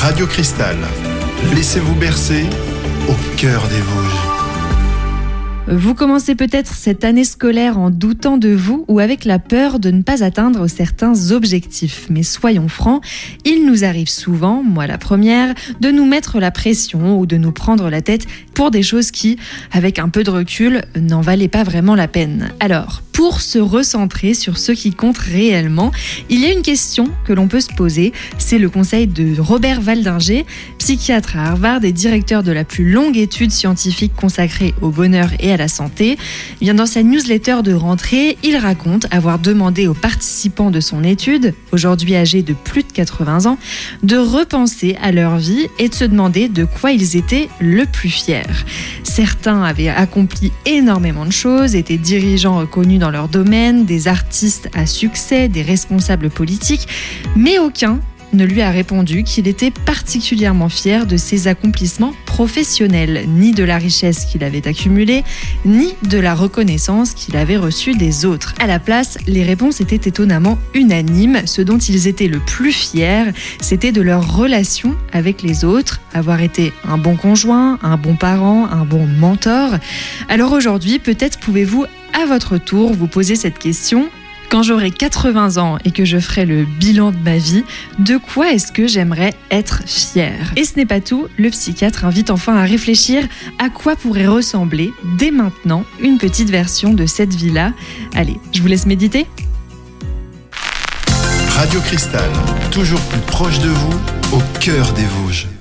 Radio Cristal. Laissez-vous bercer au cœur des Vosges. Vous commencez peut-être cette année scolaire en doutant de vous ou avec la peur de ne pas atteindre certains objectifs. Mais soyons francs, il nous arrive souvent, moi la première, de nous mettre la pression ou de nous prendre la tête pour des choses qui, avec un peu de recul, n'en valaient pas vraiment la peine. Alors, pour se recentrer sur ce qui compte réellement, il y a une question que l'on peut se poser. C'est le conseil de Robert Waldinger, psychiatre à Harvard et directeur de la plus longue étude scientifique consacrée au bonheur et à la santé. Bien, dans sa newsletter de rentrée, il raconte avoir demandé aux participants de son étude, aujourd'hui âgés de plus de 80 ans, de repenser à leur vie et de se demander de quoi ils étaient le plus fiers. Certains avaient accompli énormément de choses, étaient dirigeants reconnus dans leur domaine, des artistes à succès, des responsables politiques, mais aucun ne lui a répondu qu'il était particulièrement fier de ses accomplissements professionnels, ni de la richesse qu'il avait accumulée, ni de la reconnaissance qu'il avait reçue des autres. À la place, les réponses étaient étonnamment unanimes. Ce dont ils étaient le plus fiers, c'était de leur relation avec les autres, avoir été un bon conjoint, un bon parent, un bon mentor. Alors aujourd'hui, peut-être pouvez-vous à votre tour vous poser cette question. Quand j'aurai 80 ans et que je ferai le bilan de ma vie, de quoi est-ce que j'aimerais être fière ? Et ce n'est pas tout, le psychiatre invite enfin à réfléchir à quoi pourrait ressembler, dès maintenant, une petite version de cette vie-là. Allez, je vous laisse méditer. Radio Cristal, toujours plus proche de vous, au cœur des Vosges.